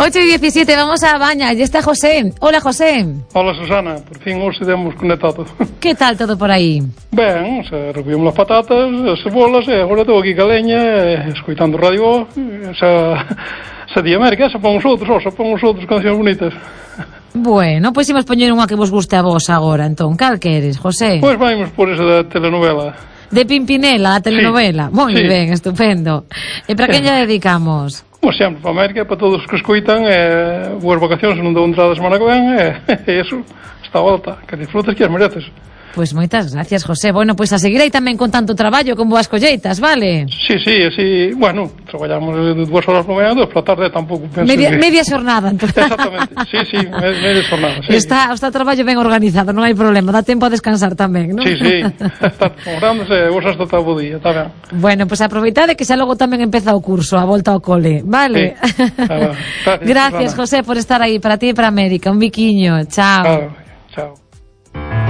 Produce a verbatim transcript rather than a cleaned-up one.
ocho y diecisiete, vamos a Baña. Allí está José. Hola, José. Hola, Susana. Por fin hoxe demos conectado. Que tal todo por aí? Ben, se recollimos as patatas, as cebolas, e agora estou aquí ca leña, escoitando radio, esa, esa di América, esa pon os outros, esa pon os outros cancións bonitas. Bueno, pois imos poñer unha que vos guste a vos agora, entón. Cal queres, José? Pois vaimos por esa da telenovela. De Pimpinela, a telenovela. Sí, moi sí. Ben, estupendo. E para quen lle dedicamos? Como sempre, para América, para todos os que escoitan, eh, boas vacacións, non dou entrada a semana que ven, e eh, eso, está a volta, que disfrutes que as mereces. Pois moitas gracias, José. Bueno, pois a seguir aí tamén con tanto traballo, con boas colleitas, vale? Sí, sí, así, bueno, traballamos dúas horas por mañá, dúas por la tarde, tampouco penso media, que... media xornada, entón. Exactamente, sí, sí, media xornada, sí. Está, está o traballo ben organizado, non hai problema, dá tempo a descansar tamén, non? Sí, sí, está grandes, vos hasta todo o día, está ben. Bueno, pois pues aproveitade que xa logo tamén empeza o curso, a volta ao cole, vale? Sí, claro. Gracias, gracias, José, por estar aí, para ti e para América, un biquiño, chao. Claro, chao.